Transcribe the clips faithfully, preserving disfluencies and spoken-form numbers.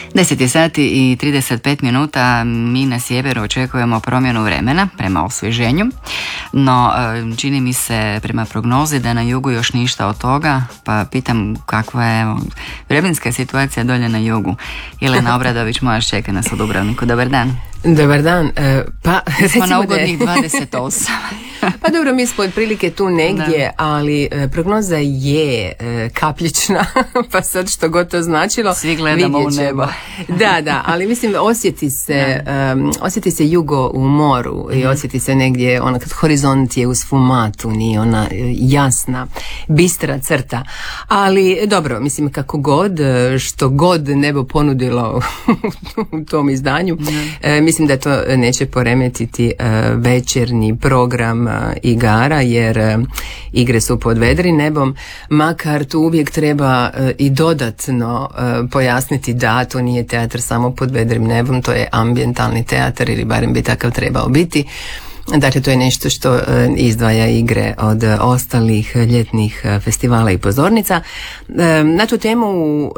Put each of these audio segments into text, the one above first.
deset je sati i trideset pet minuta, mi na sjeveru očekujemo promjenu vremena prema osvježenju, no čini mi se prema prognozi da na jugu još ništa od toga, pa pitam kakva je vremenska situacija dolje na jugu. Jelena Obradović, moja čeka nas u Dubrovniku. Dobar dan. Dobar dan. Pa, smo na ugodnih dvadeset osam. Pa dobro, mi smo otprilike tu negdje, da. Ali prognoza je kapljična, pa sad što god to značilo, svi gledamo u nebo. Da, da, ali mislim osjeti se, um, osjeti se jugo u moru i osjeti se negdje, ona kad horizont je u sfumatu, nije ona jasna, bistra crta. Ali dobro, mislim kako god, što god nebo ponudilo u tom izdanju, e, mislim da to neće poremetiti e, večernji program e, igara, jer e, igre su pod vedrim nebom, makar tu uvijek treba e, i dodatno e, pojasniti da to nije teatar samo pod vedrim nebom, to je ambijentalni teatar ili barem bi takav trebao biti. Dakle, to je nešto što e, izdvaja igre od e, ostalih ljetnih e, festivala i pozornica. E, na tu temu, e,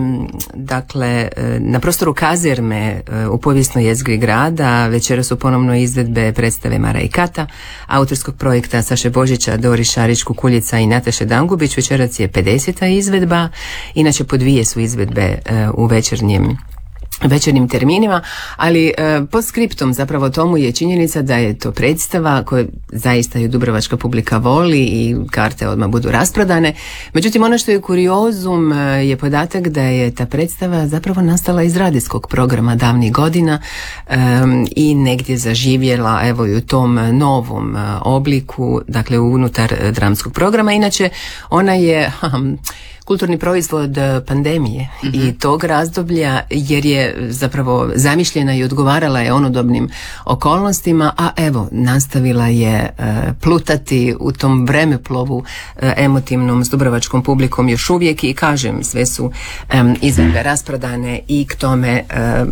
dakle, e, na prostoru kazerme e, u povijesnoj jezgri grada večeras su ponovno izvedbe predstave Mara i Kata, autorskog projekta Saše Božića, Dori Šarić Kukuljica i Nataše Dangubić. Večeras je pedeseta izvedba, inače po dvije su izvedbe e, u večernjem večernjim terminima, ali e, pod skriptom zapravo tomu je činjenica da je to predstava koju zaista ju dubrovačka publika voli i karte odmah budu rasprodane. Međutim, ono što je kuriozum e, je podatak da je ta predstava zapravo nastala iz radijskog programa davnih godina e, i negdje zaživjela evo i u tom novom e, obliku, dakle unutar e, dramskog programa. Inače, ona je hm, kulturni proizvod pandemije mm-hmm. i tog razdoblja, jer je zapravo zamišljena i odgovarala je onodobnim okolnostima, a evo nastavila je e, plutati u tom vremeplovu e, emotivnom s dubrovačkom publikom još uvijek i kažem, sve su e, izvedbe rasprodane i k tome e,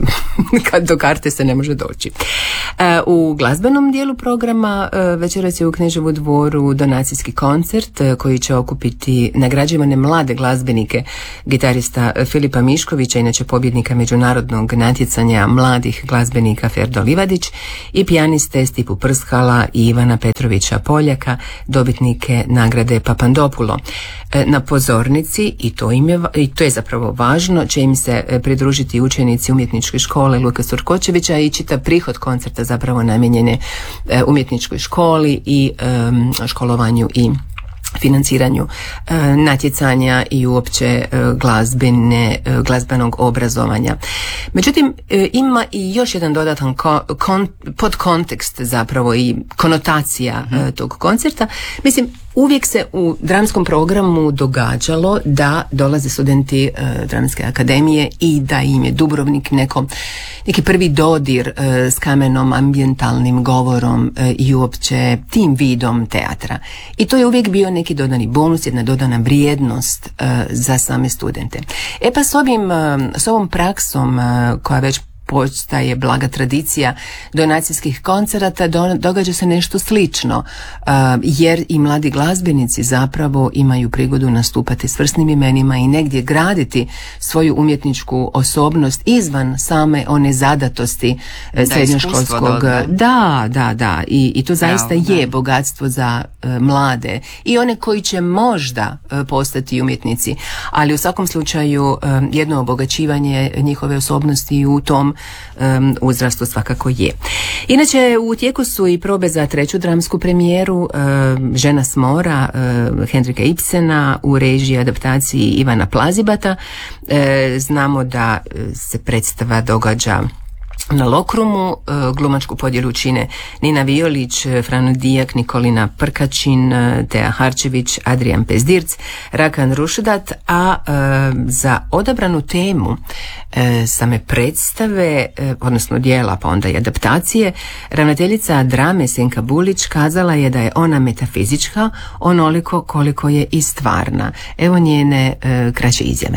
kad do karte se ne može doći. E, u glazbenom dijelu programa e, večeras je u Kneževu dvoru donacijski koncert e, koji će okupiti nagrađivane mlade glazbenike, gitarista Filipa Miškovića, inače pobjednika međunarodnog natjecanja mladih glazbenika Ferdo Livadić, i pijaniste Stipu Prskala i Ivana Petrovića Poljaka, dobitnike nagrade Papandopulo. Na pozornici, i to, im je, i to je zapravo važno, će im se pridružiti učenici umjetničke škole Luka Surkočevića i čitav prihod koncerta zapravo namijenjene umjetničkoj školi i um, školovanju i financiranju e, natjecanja i uopće e, glazbene, e, glazbenog obrazovanja. Međutim, e, ima i još jedan dodatan ko, kon, podkontekst zapravo i konotacija mm. e, tog koncerta. Mislim, uvijek se u dramskom programu događalo da dolaze studenti e, Dramske akademije i da im je Dubrovnik neko, neki prvi dodir e, s kamenom, ambijentalnim govorom e, i uopće tim vidom teatra. I to je uvijek bio neki dodani bonus, jedna dodana vrijednost e, za same studente. E pa s, ovim, e, s ovom praksom e, koja već postaje blaga tradicija donacijskih koncerata, do, događa se nešto slično, uh, jer i mladi glazbenici zapravo imaju prigodu nastupati s vrsnim imenima i negdje graditi svoju umjetničku osobnost izvan same one zadatosti uh, srednjoškolskog. Da, da, da. I, i to zaista ja, je da. bogatstvo za uh, mlade i one koji će možda uh, postati umjetnici, ali u svakom slučaju um, jedno obogaćivanje njihove osobnosti u tom Um, uzrastu svakako je. Inače, u tijeku su i probe za treću dramsku premijeru um, Žena s mora um, Henrika Ibsena u režiji adaptaciji Ivana Plazibata. Um, znamo da se predstava događa na Lokrumu. Glumačku podjelu čine Nina Violić, Frano Dijak, Nikolina Prkačin, Teja Harčević, Adrijan Pezdirc, Rakan Rušdat, a e, za odabranu temu e, same predstave, e, odnosno dijela pa onda i adaptacije, ravnateljica drame Senka Bulić kazala je da je ona metafizička onoliko koliko je i stvarna. Evo njene e, kraće izjave.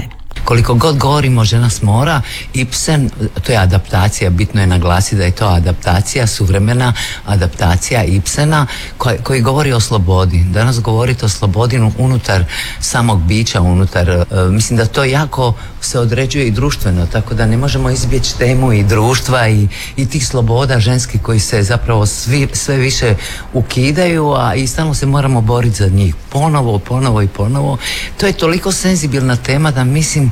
koliko god govorimo žena s mora, Ibsen, to je adaptacija, bitno je naglasiti da je to adaptacija, suvremena adaptacija Ibsena koji, koji govori o slobodi. Danas govoriti o slobodi unutar samog bića, unutar, uh, mislim da to jako se određuje i društveno, tako da ne možemo izbjeći temu i društva i, i tih sloboda ženskih koji se zapravo svi, sve više ukidaju, a i stalno se moramo boriti za njih. Ponovo, ponovo i ponovo. To je toliko senzibilna tema da mislim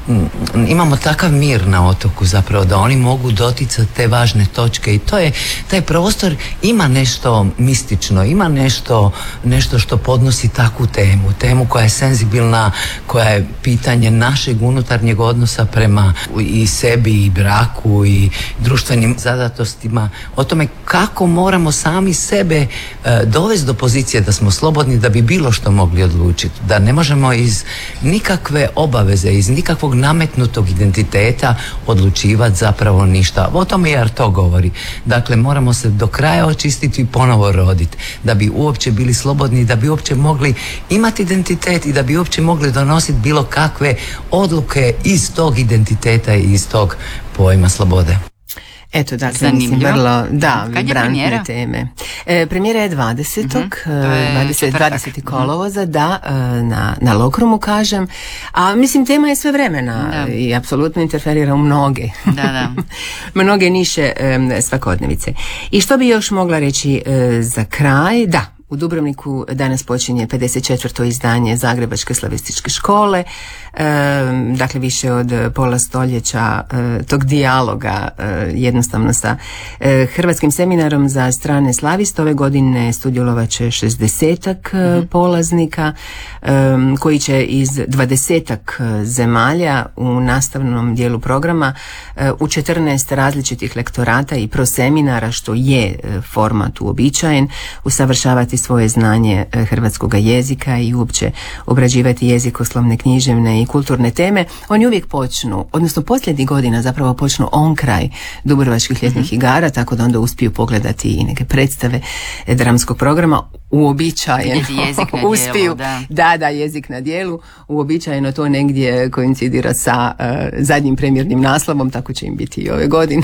imamo takav mir na otoku zapravo da oni mogu doticati te važne točke i to je, taj prostor ima nešto mistično, ima nešto, nešto što podnosi takvu temu, temu koja je senzibilna, koja je pitanje našeg unutarnjeg odnosa prema i sebi i braku i društvenim zadatostima, o tome kako moramo sami sebe e, dovesti do pozicije da smo slobodni da bi bilo što mogli odlučiti, da ne možemo iz nikakve obaveze, iz nikakvog nametnutog identiteta odlučivati zapravo ništa. O tome jer to govori. Dakle, moramo se do kraja očistiti i ponovo roditi da bi uopće bili slobodni, da bi uopće mogli imati identitet i da bi uopće mogli donositi bilo kakve odluke iz tog identiteta i iz tog pojma slobode. Eto, dakle, mislim, vrlo, da, vibrantne teme. E, premijera je dvadesetog Mm-hmm. dvadesetog dvadesetog kolovoza, da, na, na Lokrumu, kažem, a mislim, tema je sve vremena da. I apsolutno interferira u mnoge, da, da. mnoge niše e, svakodnevice. I što bi još mogla reći e, za kraj? Da, u Dubrovniku danas počinje pedeset četvrto izdanje Zagrebačke slavističke škole, e, dakle više od pola stoljeća e, tog dijaloga e, jednostavno sa e, Hrvatskim seminarom za strane slaviste. Ove godine sudjelovat će šezdesetak mm-hmm. polaznika e, koji će iz dvadesetak zemalja u nastavnom dijelu programa e, u četrnaest različitih lektorata i proseminara, što je format uobičajen, usavršavati svoje znanje hrvatskog jezika i uopće obrađivati jezikoslovne, književne i kulturne teme. Oni uvijek počnu, odnosno posljednjih godina zapravo počnu on kraj Dubrovačkih ljetnih mm-hmm. igara, tako da onda uspiju pogledati i neke predstave dramskog programa. Uobičajeno jezik na uspiju, dijelu, da. da, da, jezik na dijelu, uobičajeno to negdje koincidira sa uh, zadnjim premijernim naslovom, tako će im biti i ove godine.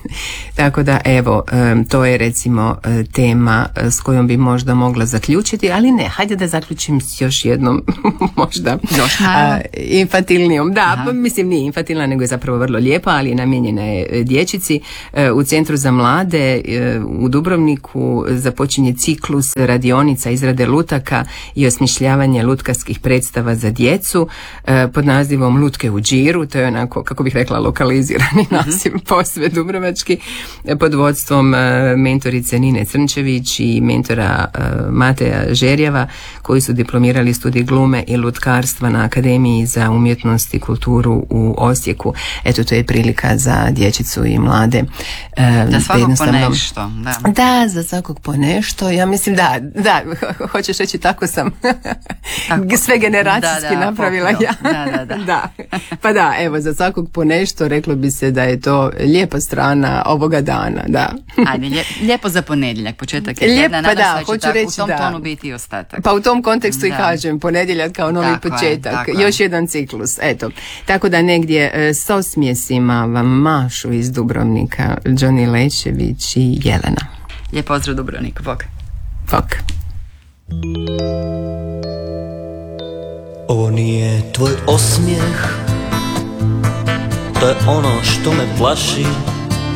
Tako da, evo, um, to je recimo uh, tema uh, s kojom bi možda mogla zaključiti, ali ne, hajde da zaključim s još jednom možda uh, infantilnijom. Da, pa, mislim, nije infantilna, nego je zapravo vrlo lijepa, ali namijenjena je dječici. Uh, u Centru za mlade uh, u Dubrovniku započinje ciklus radionica izrade lutaka i osmišljavanje lutkarskih predstava za djecu e, pod nazivom Lutke u džiru. To je onako, kako bih rekla, lokalizirani naziv, mm-hmm. posve dubrovački, pod vodstvom e, mentorice Nine Crnčević i mentora e, Mateja Žerjeva, koji su diplomirali studij glume i lutkarstva na Akademiji za umjetnost i kulturu u Osijeku. Eto, to je prilika za dječicu i mlade. E, za svakog po nešto. Da. da, za svakog po nešto. Ja mislim da Da, hoćeš reći, tako sam tako. sve generacijski da, da, napravila popio. ja. Da, da, da. da. Pa da, evo, za svakog po nešto, reklo bi se da je to lijepa strana ovoga dana, da. Ajde, lijepo za ponedjeljak, početak je tjedna, nadam da, se da će tako reći, u tom da. tonu biti i ostatak. Pa u tom kontekstu da. i kažem, ponedjeljak kao novi tako početak, je, još je. jedan ciklus, eto. Tako da negdje s osmjesima vam mašu iz Dubrovnika Johnny Lečević i Jelena. Lijep pozdrav Dubrovnik, bog. Bog. Ovo nije tvoj osmijeh, to je ono što me plaši.